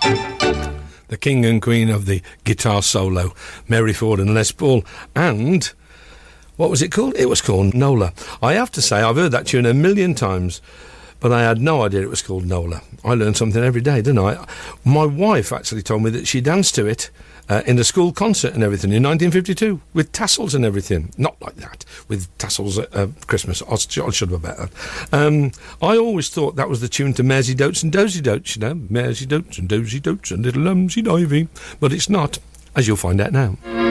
The king and queen of the guitar solo, Mary Ford and Les Paul, and what was it called? It was called Nola. I have to say, I've heard that tune a million times, but I had no idea it was called Nola. I learn something every day, don't I? My wife actually told me that she danced to it in the school concert and everything in 1952 with tassels and everything. Not like that, with tassels at Christmas. I should have bet that. I always thought that was the tune to Maisie Dotes and Dozy Dotes, you know, Maisie Dotes and Dozy Dotes and Little Lumsy Divey, but it's not, as you'll find out now.